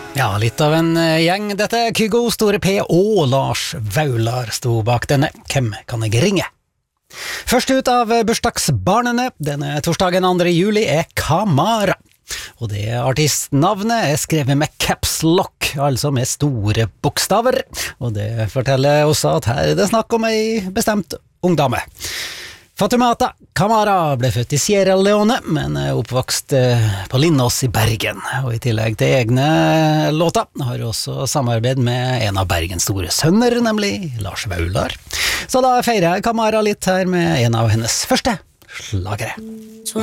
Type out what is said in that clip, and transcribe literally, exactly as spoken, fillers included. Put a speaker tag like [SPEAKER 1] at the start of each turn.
[SPEAKER 1] Ja, litt av en eh, gjeng. Dette er Kygo, Store P og Lars Vaular sto bak denne Hvem kan jeg ringe? Først ut av bursdagsbarnene denne torsdagen andre juli er Kamara. Og det artistnavnet er skrevet med caps lock, altså med store bokstaver. Og det forteller også at her er det snakk om ei bestemt ungdame. Fatumata Kamara ble født i Sierra Leone, men er oppvokst på Lindås i Bergen. Og i tillegg til egne låter har hun også samarbeid med en av Bergens store sønner, nemlig Lars Vaular. Så da feirer jeg Kamara litt her med en av hennes første slagere.